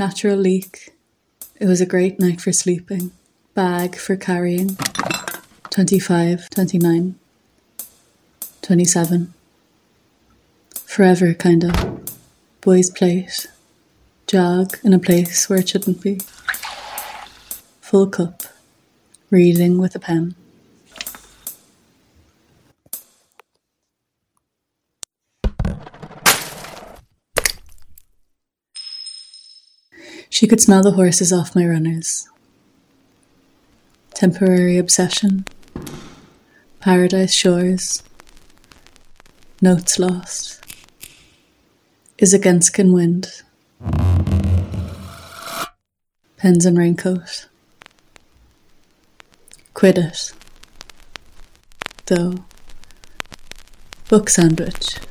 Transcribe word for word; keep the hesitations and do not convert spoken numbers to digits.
Natural leak. It was a great night for sleeping. Bag for carrying. Twenty-five, twenty-nine, twenty-seven. Forever, kind of. Boy's plate. Jog in a place where it shouldn't be. Full cup. Reading with a pen. She could smell the horses off my runners. Temporary obsession. Paradise shores. Notes lost. Is against can wind. Pens and raincoat. Quit it. Though. Book sandwich.